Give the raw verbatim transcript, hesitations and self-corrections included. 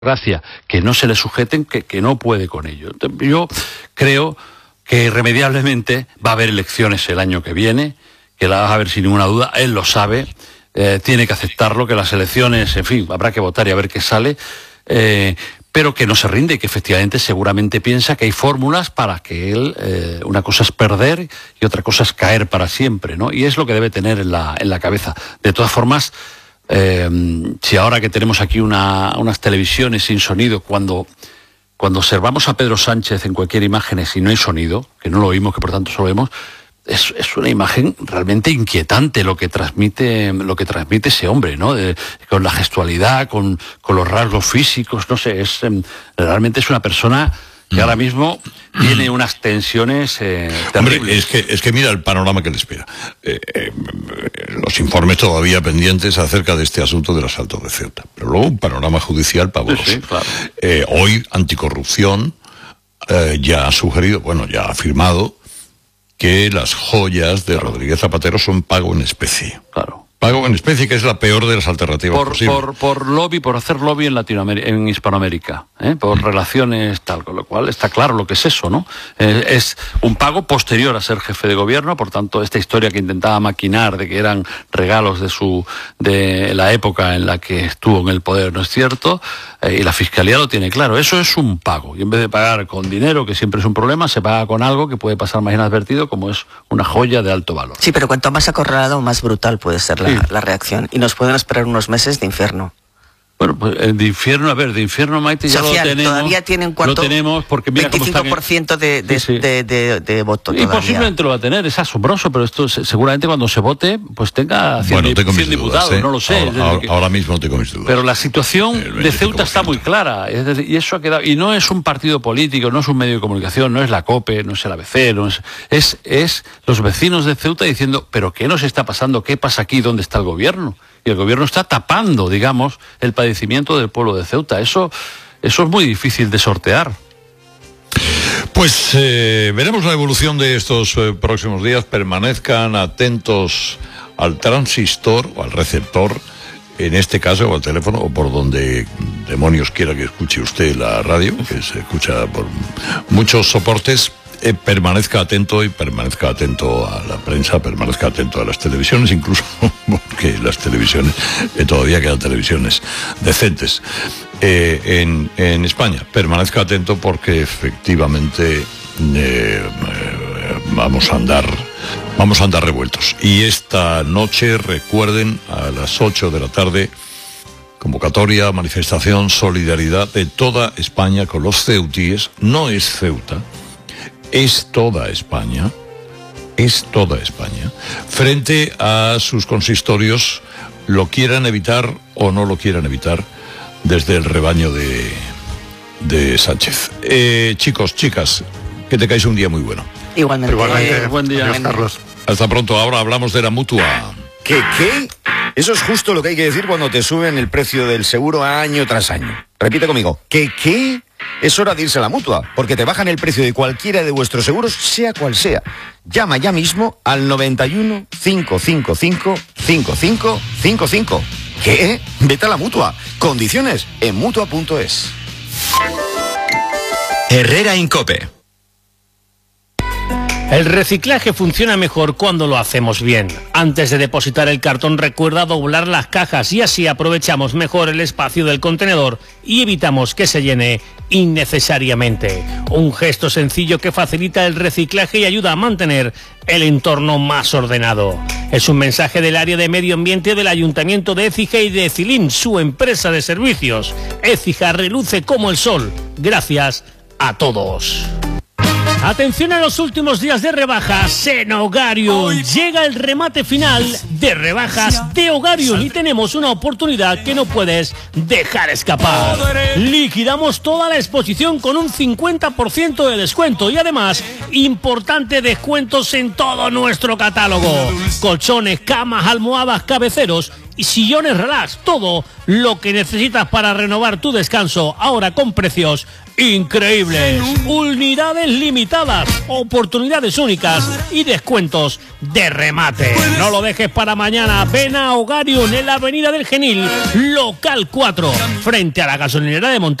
Gracia, que no se le sujeten, que, que no puede con ello. Yo creo que irremediablemente va a haber elecciones el año que viene, que las va a haber sin ninguna duda, él lo sabe, eh, tiene que aceptarlo, que las elecciones, en fin, habrá que votar y a ver qué sale, eh, pero que no se rinde, que efectivamente seguramente piensa que hay fórmulas para que él, eh, una cosa es perder y otra cosa es caer para siempre, ¿no? Y es lo que debe tener en la, en la cabeza. De todas formas, Eh, si ahora que tenemos aquí una, unas televisiones sin sonido, cuando, cuando observamos a Pedro Sánchez en cualquier imagen y no hay sonido, que no lo oímos, que por tanto solo vemos, es, es una imagen realmente inquietante lo que transmite, lo que transmite ese hombre, ¿no? De, con la gestualidad, con, con los rasgos físicos, no sé, es, realmente es una persona que ahora mismo tiene unas tensiones eh, terribles. Hombre, es que, es que mira el panorama que le espera. Eh, eh, los informes todavía pendientes acerca de este asunto del asalto de Ceuta. Pero luego un panorama judicial pavoroso. Sí, sí, claro. eh, hoy, Anticorrupción eh, ya ha sugerido, bueno, ya ha afirmado que las joyas de claro. Rodríguez Zapatero son pago en especie. Claro. Pago en especie, que es la peor de las alternativas por, posibles. Por, por lobby, por hacer lobby en Latinoamérica, en Hispanoamérica, ¿eh? por mm. relaciones tal, con lo cual está claro lo que es eso, ¿no? Eh, es un pago posterior a ser jefe de gobierno, por tanto, esta historia que intentaba maquinar de que eran regalos de su, de la época en la que estuvo en el poder, no es cierto, eh, y la Fiscalía lo tiene claro, eso es un pago, y en vez de pagar con dinero, que siempre es un problema, se paga con algo que puede pasar más inadvertido, como es una joya de alto valor. Sí, pero cuanto más acorralado, más brutal puede ser la la reacción, y nos pueden esperar unos meses de infierno. Bueno, pues de infierno, a ver, de infierno, Maite, ya Social, lo tenemos. Todavía tiene un cuarto, lo tenemos porque mira veinticinco por ciento cómo están... de, de, sí, sí. de, de, de voto. Y todavía. posiblemente lo va a tener, es asombroso, pero esto seguramente cuando se vote, pues tenga cien, bueno, tengo cien mis diputados, dudas, ¿eh? no lo sé. Ahora, ahora, ahora mismo tengo mis dudas. Pero la situación de Ceuta está muy clara, es decir, y eso ha quedado, y no es un partido político, no es un medio de comunicación, no es la COPE, no es el A B C, no es, es, es los vecinos de Ceuta diciendo, pero ¿qué nos está pasando? ¿Qué pasa aquí? ¿Dónde está el gobierno? Y el gobierno está tapando, digamos, el padecimiento del pueblo de Ceuta. Eso, eso es muy difícil de sortear. Pues eh, veremos la evolución de estos eh, próximos días. Permanezcan atentos al transistor o al receptor, en este caso, o al teléfono, o por donde demonios quiera que escuche usted la radio, que se escucha por muchos soportes. Eh, permanezca atento y permanezca atento a la prensa, permanezca atento a las televisiones, incluso porque las televisiones, eh, todavía quedan televisiones decentes eh, en, en España. Permanezca atento porque efectivamente eh, eh, vamos a andar vamos a andar revueltos. Y esta noche, recuerden, a las ocho de la tarde, convocatoria, manifestación, solidaridad de toda España con los ceutíes. No es Ceuta, es toda España, es toda España, frente a sus consistorios, lo quieran evitar o no lo quieran evitar, desde el rebaño de, de Sánchez. Eh, chicos, chicas, que tengáis un día muy bueno. Igualmente. Igualmente. Eh, buen día. Adiós, Carlos. Hasta pronto. Ahora hablamos de la Mutua. ¿Qué, qué? Eso es justo lo que hay que decir cuando te suben el precio del seguro año tras año. Repite conmigo. ¿Qué, qué? Es hora de irse a la Mutua, porque te bajan el precio de cualquiera de vuestros seguros, sea cual sea. Llama ya mismo al noventa y uno, quinientos cincuenta y cinco, cincuenta y cinco cincuenta y cinco. ¿Qué? Vete a la Mutua. Condiciones en mutua punto es. Herrera Incope. El reciclaje funciona mejor cuando lo hacemos bien. Antes de depositar el cartón, recuerda doblar las cajas y así aprovechamos mejor el espacio del contenedor y evitamos que se llene innecesariamente. Un gesto sencillo que facilita el reciclaje y ayuda a mantener el entorno más ordenado. Es un mensaje del área de medio ambiente del Ayuntamiento de Écija y de Ecilín, su empresa de servicios. Écija reluce como el sol. Gracias a todos. Atención a los últimos días de rebajas en Hogarium. Llega el remate final de rebajas de Hogarium y tenemos una oportunidad que no puedes dejar escapar. Liquidamos toda la exposición con un cincuenta por ciento de descuento y además importantes descuentos en todo nuestro catálogo. Colchones, camas, almohadas, cabeceros y sillones relax, todo lo que necesitas para renovar tu descanso, ahora con precios increíbles. Unidades limitadas, oportunidades únicas y descuentos de remate. No lo dejes para mañana. Ven a Hogarium en la Avenida del Genil, local cuatro, frente a la gasolinera de Montaña.